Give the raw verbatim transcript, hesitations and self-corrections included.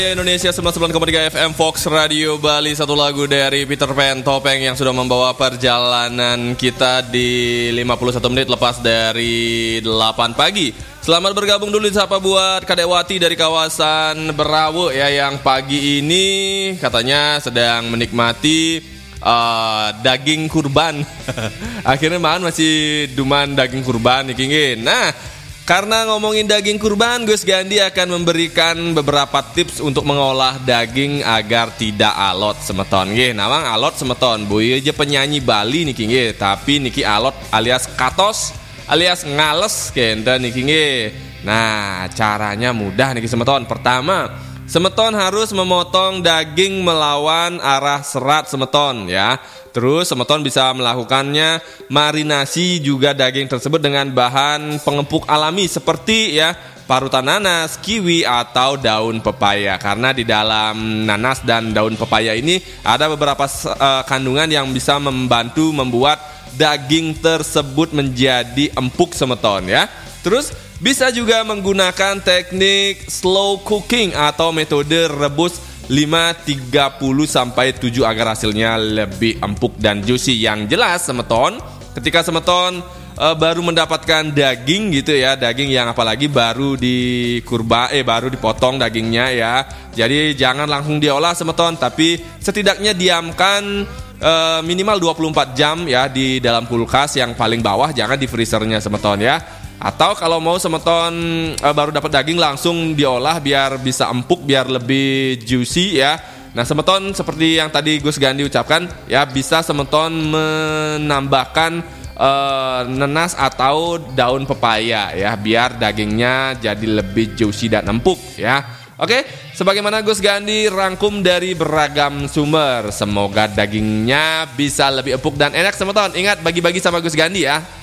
Indonesia sembilan puluh sembilan koma tiga F M Fox Radio Bali. Satu lagu dari Peter Pan Topeng yang sudah membawa perjalanan kita di lima puluh satu menit lepas dari delapan pagi. Selamat bergabung dulu sapa buat Kadewati dari kawasan Berawu ya, yang pagi ini katanya sedang menikmati uh, daging kurban. Akhirnya makan masih duman daging kurban nih. Nah, karena ngomongin daging kurban, Gus Gandhi akan memberikan beberapa tips untuk mengolah daging agar tidak alot semeton. Nggih, nawang alot semeton. Boy aja penyanyi Bali niki nggih, tapi niki alot alias katos alias ngales kenten niki nggih. Nah, caranya mudah niki semeton. Pertama, semeton harus memotong daging melawan arah serat semeton ya. Terus semeton bisa melakukannya marinasi juga daging tersebut dengan bahan pengempuk alami seperti ya parutan nanas, kiwi atau daun pepaya. Karena di dalam nanas dan daun pepaya ini ada beberapa uh, kandungan yang bisa membantu membuat daging tersebut menjadi empuk semeton ya. Terus bisa juga menggunakan teknik slow cooking atau metode rebus lima tiga puluh sampai tujuh agar hasilnya lebih empuk dan juicy. Yang jelas semeton, ketika semeton e, baru mendapatkan daging gitu ya, daging yang apalagi baru dikurba eh baru dipotong dagingnya ya. Jadi jangan langsung diolah semeton, tapi setidaknya diamkan e, minimal dua puluh empat jam ya di dalam kulkas yang paling bawah, jangan di freezernya semeton ya. Atau kalau mau semeton e, baru dapat daging langsung diolah biar bisa empuk, biar lebih juicy ya. Nah, semeton seperti yang tadi Gus Gandhi ucapkan ya, bisa semeton menambahkan e, nanas atau daun pepaya ya, biar dagingnya jadi lebih juicy dan empuk ya. Oke, sebagaimana Gus Gandhi rangkum dari beragam sumber, semoga dagingnya bisa lebih empuk dan enak semeton. Ingat, bagi-bagi sama Gus Gandhi ya.